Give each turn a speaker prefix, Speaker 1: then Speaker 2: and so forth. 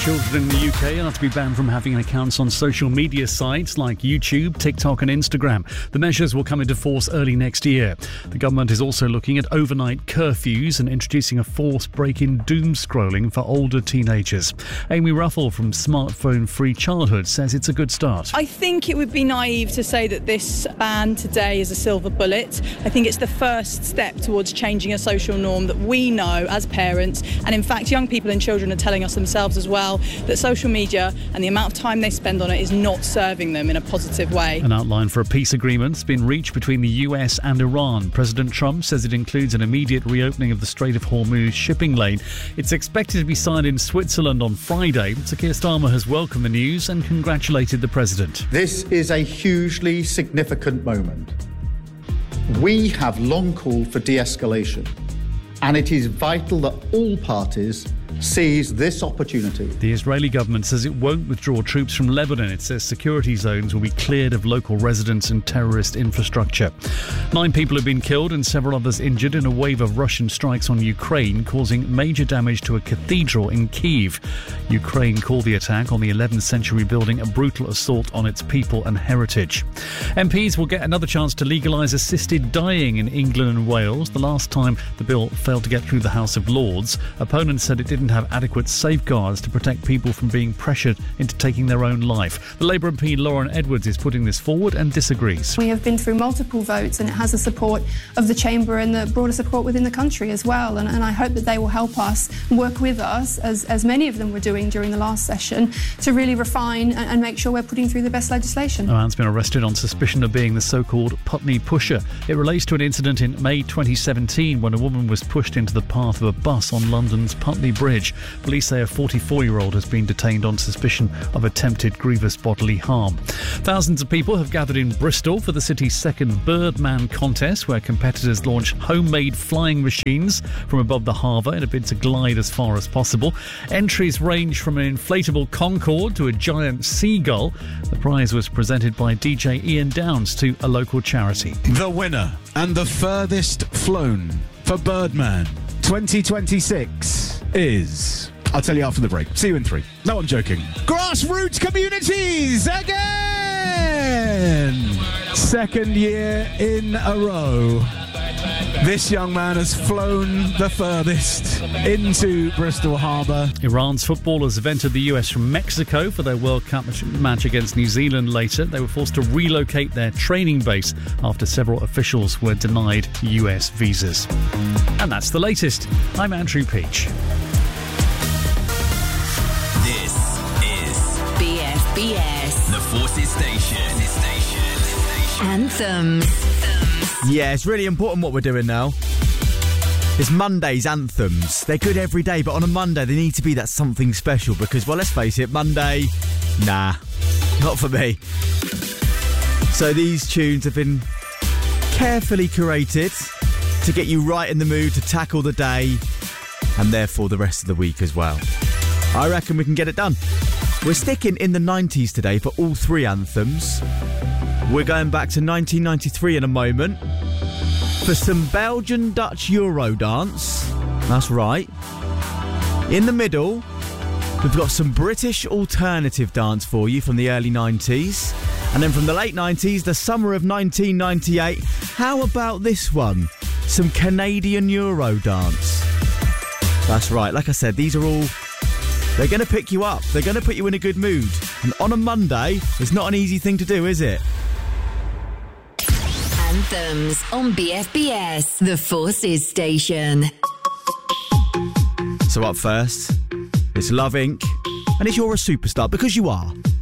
Speaker 1: Children in the UK are to be banned from having accounts on social media sites like YouTube, TikTok and Instagram. The measures will come into force early next year. The government is also looking at overnight curfews and introducing a forced break in doom scrolling for older teenagers. Amy Ruffle from Smartphone Free Childhood says it's a good start.
Speaker 2: I think it would be naive to say that this ban today is a silver bullet. I think it's the first step towards changing a social norm that we know as parents, and in fact young people and children are telling us themselves as well, that social media and the amount of time they spend on it is not serving them in a positive way.
Speaker 1: An outline for a peace agreement has been reached between the US and Iran. President Trump says it includes an immediate reopening of the Strait of Hormuz shipping lane. It's expected to be signed in Switzerland on Friday. Sir Keir Starmer has welcomed the news and congratulated the president.
Speaker 3: This is a hugely significant moment. We have long called for de-escalation, and it is vital that all parties seize this opportunity.
Speaker 1: The Israeli government says it won't withdraw troops from Lebanon. It says security zones will be cleared of local residents and terrorist infrastructure. 9 people have been killed and several others injured in a wave of Russian strikes on Ukraine, causing major damage to a cathedral in Kyiv. Ukraine called the attack on the 11th century building a brutal assault on its people and heritage. MPs will get another chance to legalise assisted dying in England and Wales. The last time the bill failed to get through the House of Lords, opponents said it didn't have adequate safeguards to protect people from being pressured into taking their own life. The Labour MP Lauren Edwards is putting this forward and disagrees.
Speaker 4: We have been through multiple votes and it has the support of the Chamber and the broader support within the country as well, and I hope that they will help us work with us, as many of them were doing during the last session, to really refine and make sure we're putting through the best legislation.
Speaker 1: A man's been arrested on suspicion of being the so-called Putney Pusher. It relates to an incident in May 2017 when a woman was pushed into the path of a bus on London's Putney Bridge. Police say a 44-year-old has been detained on suspicion of attempted grievous bodily harm. Thousands of people have gathered in Bristol for the city's second Birdman contest, where competitors launch homemade flying machines from above the harbour in a bid to glide as far as possible. Entries range from an inflatable Concorde to a giant seagull. The prize was presented by DJ Ian Downs to a local charity.
Speaker 5: The winner and the furthest flown for Birdman 2026 is... I'll tell you after the break. See you in 3. No, I'm joking. Grassroots Communities again! Second year in a row. This young man has flown the furthest into Bristol Harbour.
Speaker 1: Iran's footballers have entered the US from Mexico for their World Cup match against New Zealand later. They were forced to relocate their training base after several officials were denied US visas. And that's the latest. I'm Andrew Peach.
Speaker 6: This is BFBS, the Forces Station. Anthems.
Speaker 7: Yeah, it's really important what we're doing now. It's Monday's anthems. They're good every day, but on a Monday they need to be that something special because, well, let's face it, Monday, nah, not for me. So these tunes have been carefully curated to get you right in the mood to tackle the day and therefore the rest of the week as well. I reckon we can get it done. We're sticking in the 90s today for all 3 anthems. We're going back to 1993 in a moment for some Belgian-Dutch Eurodance. That's right. In the middle, we've got some British alternative dance for you from the early 90s. And then from the late 90s, the summer of 1998, how about this one? Some Canadian Eurodance. That's right. Like I said, these are all... They're going to pick you up. They're going to put you in a good mood. And on a Monday, it's not an easy thing to do, is it?
Speaker 6: Anthems on BFBS, the Forces Station.
Speaker 7: So up first, it's Love Inc. And it's You're a Superstar, because you are.